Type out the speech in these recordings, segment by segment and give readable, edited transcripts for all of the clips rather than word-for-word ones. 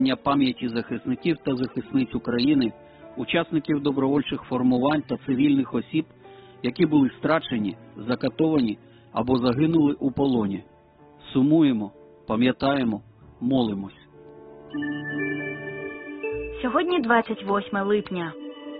пам'яті захисників та захисниць України, учасників добровольчих формувань та цивільних осіб, які були страчені, закатовані або загинули у полоні. Сумуємо, пам'ятаємо, молимось. Сьогодні 28 липня.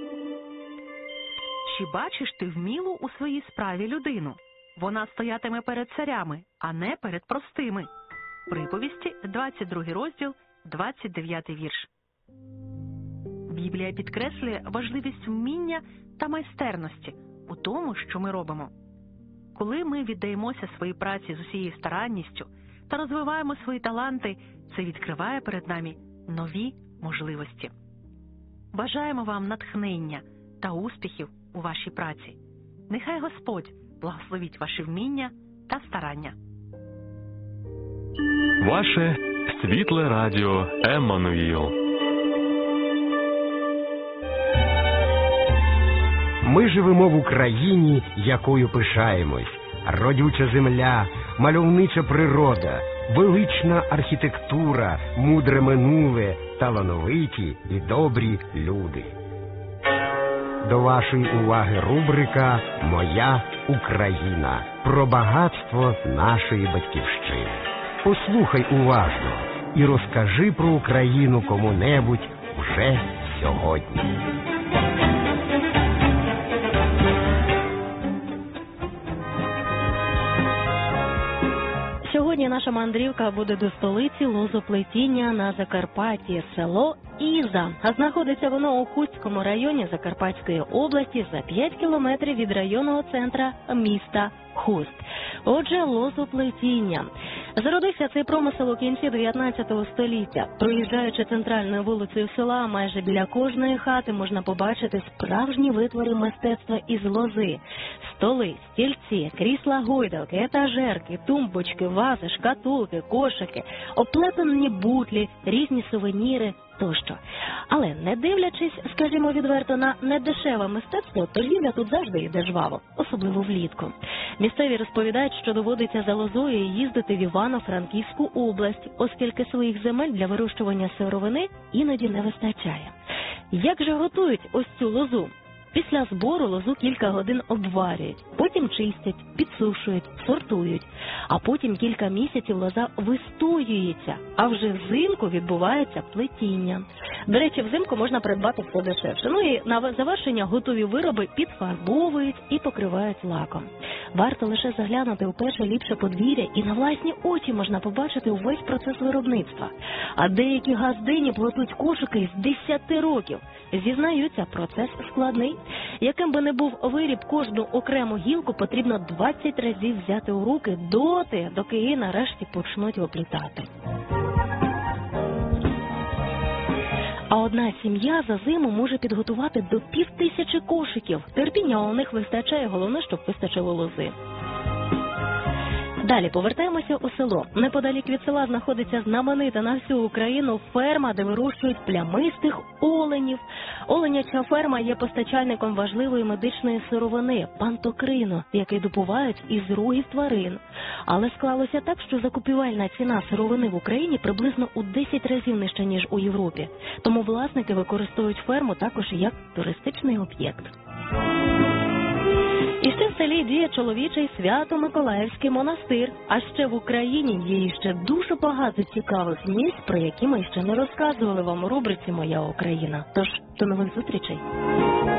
Чи бачиш ти вмілу у своїй справі людину? Вона стоятиме перед царями, а не перед простими. Приповісті, 22 розділ, 29 вірш. Біблія підкреслює важливість вміння та майстерності у тому, що ми робимо. Коли ми віддаємося своїй праці з усією старанністю та розвиваємо свої таланти, це відкриває перед нами нові можливості. Бажаємо вам натхнення та успіхів у вашій праці. Нехай Господь благословить ваші вміння та старання. Ваше світле радіо Еммануїл. Ми живемо в Україні, якою пишаємось. Родюча земля, мальовнича природа, велична архітектура, мудре минуле, талановиті і добрі люди. До вашої уваги рубрика «Моя Україна» про багатство нашої батьківщини. Послухай уважно і розкажи про Україну кому-небудь вже сьогодні. Сьогодні наша мандрівка буде до столиці лозоплетіння на Закарпатті, село Іза. А знаходиться воно у Хустському районі Закарпатської області за 5 кілометрів від районного центра міста Хуст. Отже, лозоплетіння. Зародився цей промисел у кінці 19 століття. Проїжджаючи центральною вулицею села, майже біля кожної хати можна побачити справжні витвори мистецтва із лози. Столи, стільці, крісла-гойдалки, етажерки, тумбочки, вази, шкатулки, кошики, оплетені бутлі, різні сувеніри тощо. Але не дивлячись, скажімо відверто, на недешеве мистецтво, торгівля тут завжди йде жваво, особливо влітку. Місцеві розповідають, що доводиться за лозою їздити в Івано-Франківську область, оскільки своїх земель для вирощування сировини іноді не вистачає. Як же готують ось цю лозу? Після збору лозу кілька годин обварюють, потім чистять, підсушують, сортують, а потім кілька місяців лоза вистоюється, а вже взимку відбувається плетіння. До речі, взимку можна придбати все дешевше. Ну і на завершення готові вироби підфарбовують і покривають лаком. Варто лише заглянути у перше ліпше подвір'я і на власні очі можна побачити увесь процес виробництва. А деякі газдині плетуть кошики з 10 років. Зізнаються, процес складний. Яким би не був виріб, кожну окрему гілку потрібно 20 разів взяти у руки доти, доки її нарешті почнуть оплітати. А одна сім'я за зиму може підготувати до 5000 кошиків. Терпіння у них вистачає, головне, щоб вистачило лози. Далі повертаємося у село. Неподалік від села знаходиться знаменита на всю Україну ферма, де вирощують плямистих оленів. Оленяча ферма є постачальником важливої медичної сировини – пантокрину, який добувають із рогів тварин. Але склалося так, що закупівельна ціна сировини в Україні приблизно у 10 разів нижча, ніж у Європі. Тому власники використовують ферму також як туристичний об'єкт. І ще в селі діє чоловічий Свято-Миколаївський монастир. А ще в Україні є ще дуже багато цікавих місць, про які ми ще не розказували вам у рубриці «Моя Україна». Тож, до нових зустрічей!